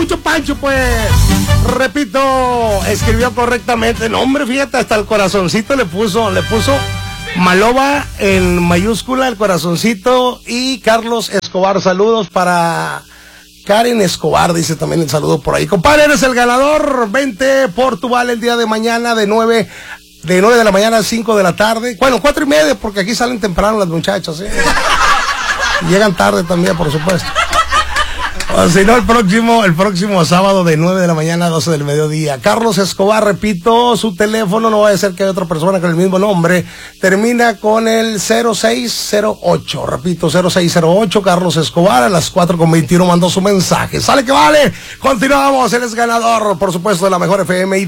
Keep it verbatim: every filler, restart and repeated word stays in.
mucho Pancho, pues. Repito, escribió correctamente. No, hombre, fíjate, hasta el corazoncito le puso, le puso Maloba en mayúscula, el corazoncito. Y Carlos Escobar, saludos para Karen Escobar, dice también el saludo por ahí. Compadre, eres el ganador. Vente por tu vale el día de mañana de nueve, de nueve de la mañana a cinco de la tarde. Bueno, cuatro y media, porque aquí salen temprano las muchachas, ¿eh? Y llegan tarde también, por supuesto. O si no, el próximo, el próximo sábado de nueve de la mañana a doce del mediodía. Carlos Escobar, repito, su teléfono, no va a ser que haya otra persona con el mismo nombre, termina con el cero seis cero ocho. Repito, cero seis cero ocho. Carlos Escobar a las cuatro con veintiuno mandó su mensaje. Sale que vale. Continuamos, él es ganador, por supuesto, de la mejor F M.